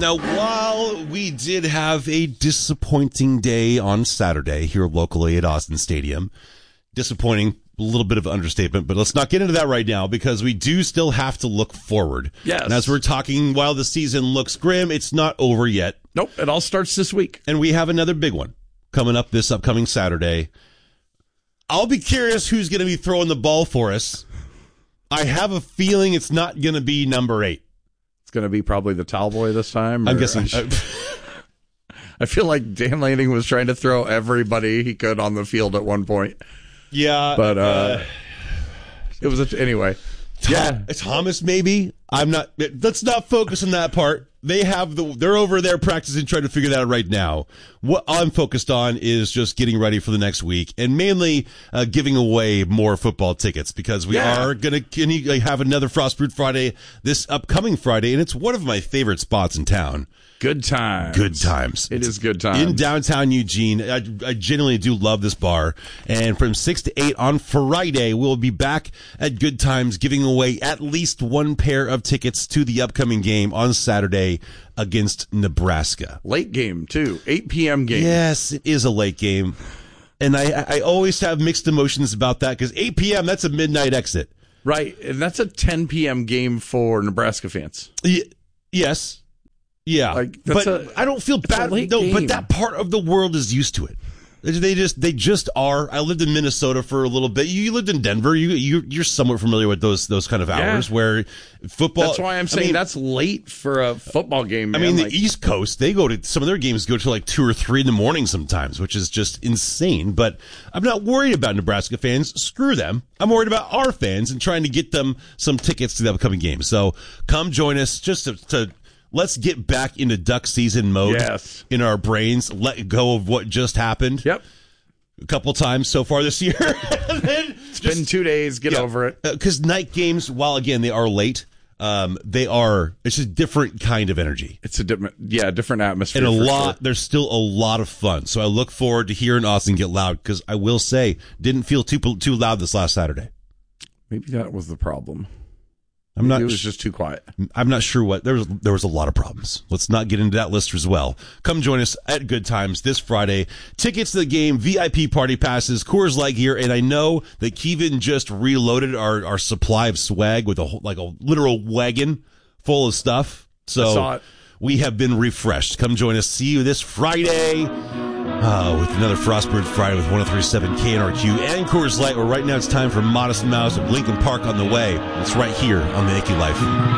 Now, while we did have a disappointing day on Saturday here locally at Austin Stadium, disappointing, a little bit of an understatement, but let's not get into that right now because we do still have to look forward. Yes. And as we're talking, while the season looks grim, it's not over yet. Nope, it all starts this week. And we have another big one coming up this upcoming Saturday. I'll be curious who's going to be throwing the ball for us. I have a feeling it's not going to be number 8. It's going to be probably the towel boy this time. I'm guessing. I feel like Dan Lanning was trying to throw everybody he could on the field at one point. Yeah. But it was, anyway. Yeah. Thomas, maybe. I'm not. Let's not focus on that part. They're over there practicing, trying to figure that out right now. What I'm focused on is just getting ready for the next week and mainly giving away more football tickets because we are going to have another Frostbrewed Friday this upcoming Friday, and it's one of my favorite spots in town. Good times. Good times. It is good times. In downtown Eugene. I genuinely do love this bar. And from 6 to 8 on Friday, we'll be back at Good Times giving away at least one pair of tickets to the upcoming game on Saturday against Nebraska. Late game, too. 8 p.m. game. Yes, it is a late game. And I always have mixed emotions about that because 8 p.m., that's a midnight exit. Right. And that's a 10 p.m. game for Nebraska fans. Yes. Yeah, but I don't feel bad. No, but that part of the world is used to it. They just are. I lived in Minnesota for a little bit. You lived in Denver. You're somewhat familiar with those kind of hours where football. That's why I'm saying that's late for a football game. Man. I mean, the East Coast, some of their games go to like 2 or 3 in the morning sometimes, which is just insane. But I'm not worried about Nebraska fans. Screw them. I'm worried about our fans and trying to get them some tickets to the upcoming game. So come join us just to let's get back into duck season mode in our brains. Let go of what just happened. Yep. A couple times so far this year. It's been 2 days. Get over it. Because night games, while again they are late, it's a different kind of energy. It's a different atmosphere. And there's still a lot of fun. So I look forward to hearing Austin get loud because I will say, didn't feel too loud this last Saturday. Maybe that was the problem. It was just too quiet. I'm not sure what. There was a lot of problems. Let's not get into that list as well. Come join us at Good Times this Friday. Tickets to the game, VIP party passes, Coors Light gear, and I know that Kevin just reloaded our supply of swag with a literal wagon full of stuff. So I saw it. We have been refreshed. Come join us. See you this Friday. With another Frostbrewed Friday with 103.7 KNRQ and Coors Light, where right now it's time for Modest Mouse of Lincoln Park on the way. It's right here on the Icky Life.